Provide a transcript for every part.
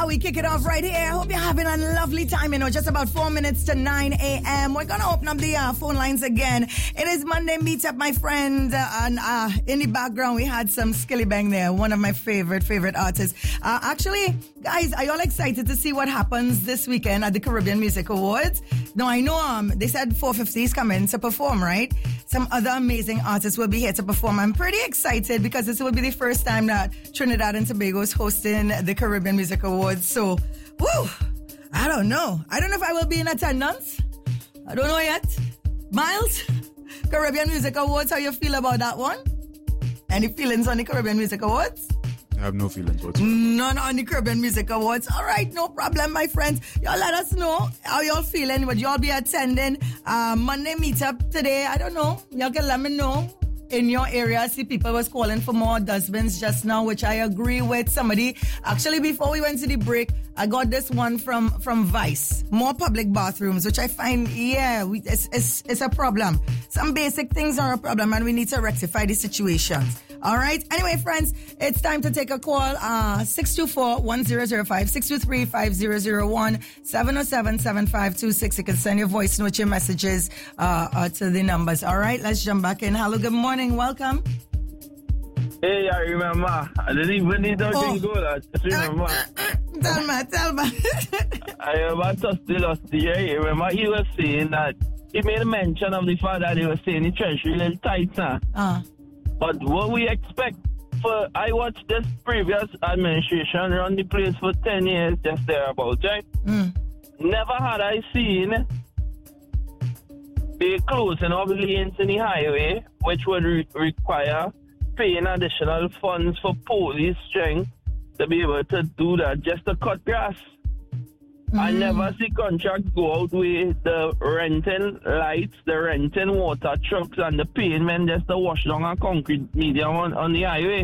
how we kick it off right here. I hope you're having a lovely time. Just about 4 minutes to 9 a.m. We're going to open up the phone lines again. It is Monday Meetup, my friend. And in the background, we had some Skillibeng there, one of my favorite artists. Actually, guys, are you all excited to see what happens this weekend at the Caribbean Music Awards? Now, I know they said 450 is coming to perform, right? Some other amazing artists will be here to perform. I'm pretty excited because this will be the first time that Trinidad and Tobago is hosting the Caribbean Music Awards. So, woo, I don't know. I don't know if I will be in attendance. I don't know yet. Miles, Caribbean Music Awards, how you feel about that one? Any feelings on the Caribbean Music Awards? I have no feelings whatsoever. None on the Caribbean Music Awards. All right, no problem, my friends. Y'all let us know how y'all feeling. Would y'all be attending Monday Meetup today? I don't know. Y'all can let me know. In your area, I see people was calling for more dustbins just now, which I agree with. Somebody, actually, before we went to the break, I got this one from Vice. More public bathrooms, which I find, it's a problem. Some basic things are a problem, and we need to rectify the situations. All right. Anyway, friends, it's time to take a call. 624-1005, 623-5001, 707-7526. You can send your voice note, your messages to the numbers. All right. Let's jump back in. Hello. Good morning. Welcome. Hey, I remember. I didn't even need to go. I just remember. Tell me. I remember Lusty. Remember he was saying that he made a mention of the fact that he was saying the treasury is tight now. But what we expect I watched this previous administration run the place for 10 years, just thereabouts, right? Never had I seen a closing of lanes in the highway, which would require paying additional funds for police strength to be able to do that, just to cut grass. I never see contracts go out with the renting lights, the renting water trucks, and the pavement just to wash down a concrete medium on the highway.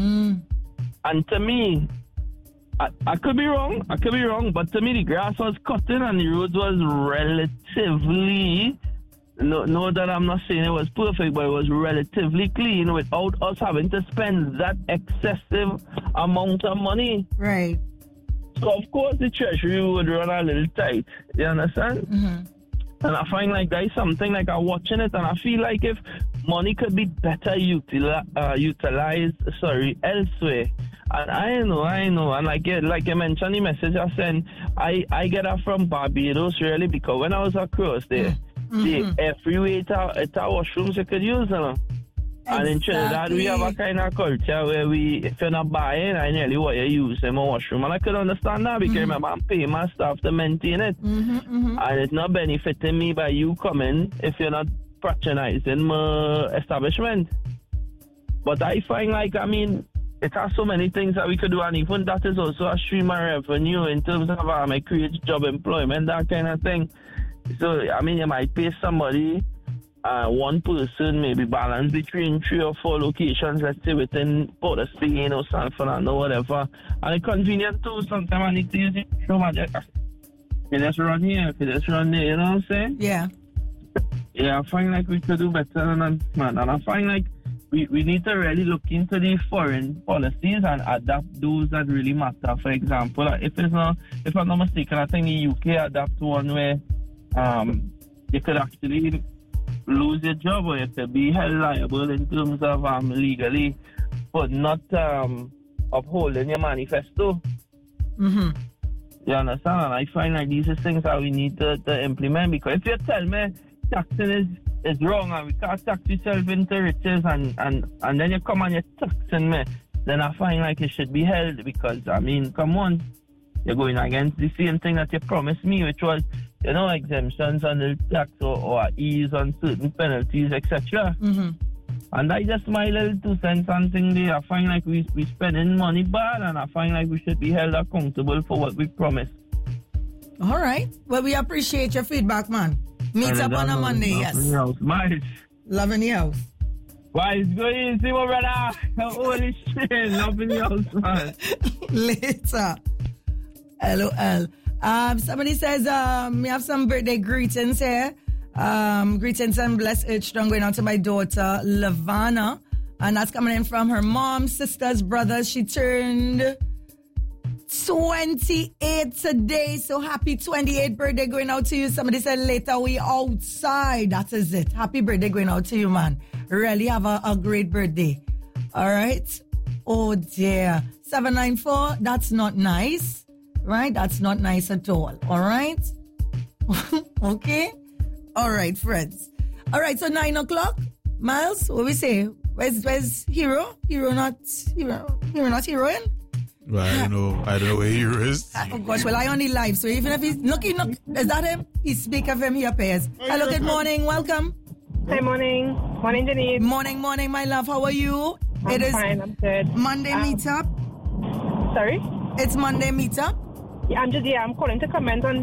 And to me, I could be wrong, but to me the grass was cutting and the roads was relatively, no that I'm not saying it was perfect, but it was relatively clean without us having to spend that excessive amount of money. Right. So, of course, the treasury would run a little tight. You understand? And I find like there is something like I'm watching it, and I feel like if money could be better utilized elsewhere. And I know. And like you mentioned the message I sent, I get that from Barbados, really, because when I was across there, every way it's our washrooms you could use, you know. And in Trinidad, we have a kind of culture where if you're not buying, I nearly what you use in my washroom. And I could understand that because remember, I'm paying my staff to maintain it. And it's not benefiting me by you coming if you're not patronizing my establishment. But I find it has so many things that we could do, and even that is also a stream of revenue in terms of it creates job employment, that kind of thing. So, you might pay somebody, one person, maybe balance between 3 or 4 locations, let's say within Port of Spain or San Fernando, whatever. And it's convenient too. Sometimes I need to use it. You just run here, you just run there, you know what I'm saying? Yeah. Yeah, I find like we could do better than that, man. And I find like we need to really look into the foreign policies and adapt those that really matter. For example, if I'm not mistaken, I think the UK adapt one where you could actually lose your job, or you could be held liable in terms of legally for not upholding your manifesto. You understand? And I find like these are things that we need to implement, because if you tell me taxing is wrong and we can't tax yourself into riches and then you come and you're taxing me, then I find like it should be held, because come on, you're going against the same thing that you promised me, which was exemptions on the tax or ease on certain penalties, etc. And I just my little 2 cents on thing there. I find like we spending money bad, and I find like we should be held accountable for what we promised. All right. Well, we appreciate your feedback, man. Meet up on a Monday, yes. Love in the house. Why it's going see my brother? Holy shit, love in the house, man. Later. LOL. Somebody says, we have some birthday greetings here. Greetings and blessed H-Strong going out to my daughter, Lavana. And that's coming in from her mom, sisters, brothers. She turned 28 today. So happy 28th birthday going out to you. Somebody said later we outside. That is it. Happy birthday going out to you, man. Really have a great birthday. All right. Oh dear. 794. That's not nice. Right? That's not nice at all. All right. Okay. All right, friends. All right. So 9 o'clock. Miles, what we say? Where's Hero? Hero not heroine? Well, I don't know where Hero is. Oh gosh, well I only live, so even if he's look, is that him? He speak of him, he appears. Hello, good morning, welcome. Hi, morning. Morning, Janine. Morning, my love. How are you? I'm fine, I'm good. Monday meetup. Sorry? It's Monday meetup. Yeah, I'm calling to comment on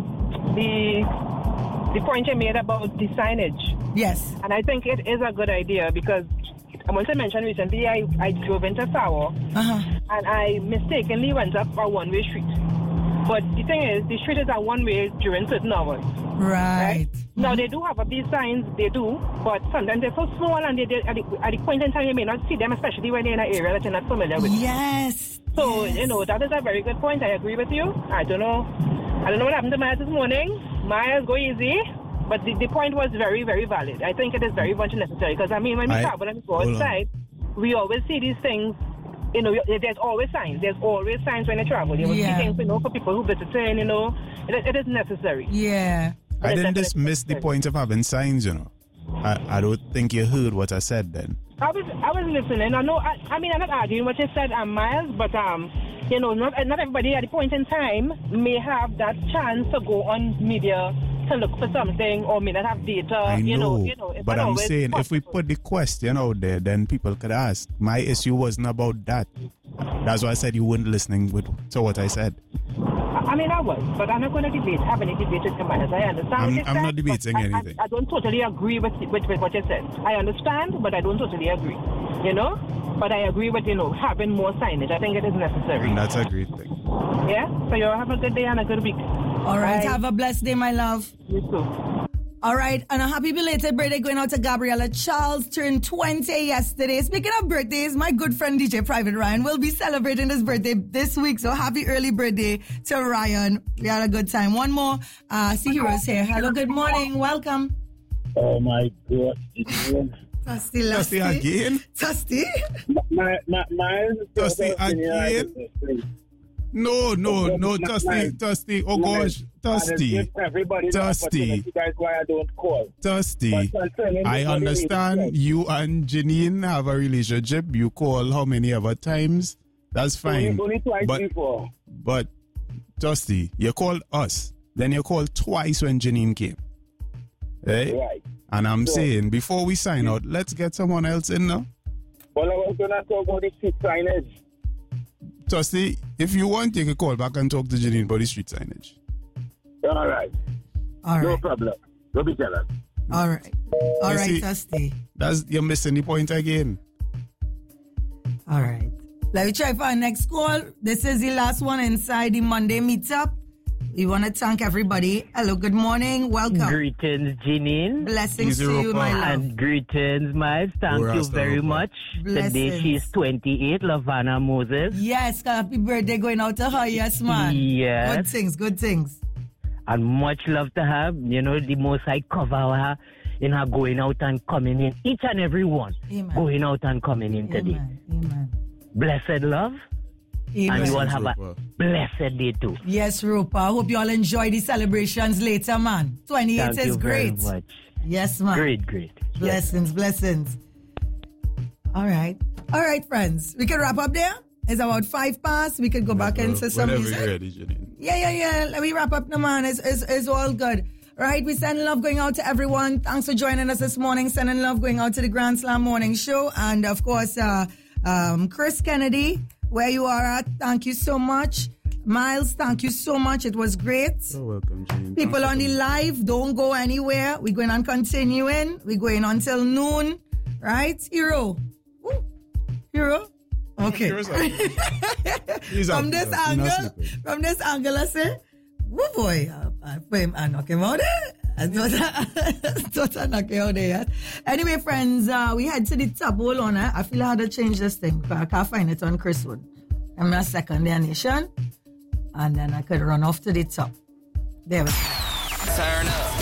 the point you made about the signage. Yes. And I think it is a good idea because I want to mention recently I drove into Tower and I mistakenly went up a one-way street. But the thing is, the street is a one-way during certain hours. Right. Now, they do have these signs, they do, but sometimes they're so small and at the point in time you may not see them, especially when they're in an area that you're not familiar with. Yes. So, that is a very good point. I agree with you. I don't know what happened to Myers this morning. Myers, go easy. But the point was very, very valid. I think it is very much necessary because, when we travel and we go outside, we always see these things. There's always signs. There's always signs when you travel. You will see things, for people who visit in, it is necessary. Yeah. I didn't dismiss the point of having signs, I don't think you heard what I said then. I was listening. I'm not arguing what you said, Miles, but, not everybody at the point in time may have that chance to go on media to look for something or may not have data. I know, but I'm saying if we put the question out there, then people could ask. My issue wasn't about that. That's why I said you weren't listening to what I said. I was, but I'm not going to have any debate with Myers. I understand. I'm not debating anything. I don't totally agree with what you said. I understand, but I don't totally agree. But I agree with having more signage. I think it is necessary. And that's a great thing. Yeah. So you have a good day and a good week. All right. Have a blessed day, my love. You too. All right, and a happy belated birthday going out to Gabriella Charles, turned 20 yesterday. Speaking of birthdays, my good friend DJ Private Ryan will be celebrating his birthday this week, so happy early birthday to Ryan. We had a good time. One more, see Heroes here. Hello, good morning, welcome. Oh my God. Tusty again? Tusty? My Tusty again? No, Tusty. Oh gosh, Tusty. Tusty. That's why I don't call. Tusty. I understand you and Janine have a relationship. You call how many other times? That's fine. Only twice before. But Tusty, you called us. Then you called twice when Janine came. Right. And I'm saying, before we sign out, let's get someone else in now. Well, I was going to talk about the street signage. Tusty, if you want, you can call back and talk to Janine about the street signage. All right. No problem. Go be jealous. All right, Tusty. You're missing the point again. All right. Let me try for our next call. This is the last one inside the Monday meetup. We want to thank everybody. Hello, good morning. Welcome. Greetings, Janine. Blessings to you, my love. And greetings, Miles. Thank you very much. Blessings. Today she's 28, Lavana Moses. Yes, happy birthday going out to her. Yes, man. Yes. Good things. And much love to her. The most I cover her in her going out and coming in. Each and every one. Amen. Going out and coming in today. Amen. Blessed love. Amen. And you all have a blessed day too. Yes, Rupa. Hope you all enjoy the celebrations later, man. 28 Thank is you great. Very much. Yes, man. Great. Blessings. All right, friends. We can wrap up there. It's about 5 past. We could go back into some music. Whenever you're ready, Janine. Yeah. Let me wrap up now, man. It's all good. Right, we send love going out to everyone. Thanks for joining us this morning. Sending love going out to the Grand Slam Morning Show. And, of course, Chris Kennedy, where you are at, thank you so much. Miles, thank you so much. It was great. You're welcome, Janine. People on the live, don't go anywhere. We're going on continuing. We're going until noon. Right? Hero. Ooh. Hero? Okay. From this angle, I say, woo boy, I knock him out there. I thought I knock him out there. Anyway, friends, we head to the top. Hold on, I feel I had to change this thing. I can't find it on Chris Wood. I'm not second there, nation. and then I could run off to the top. There we go. Turn up.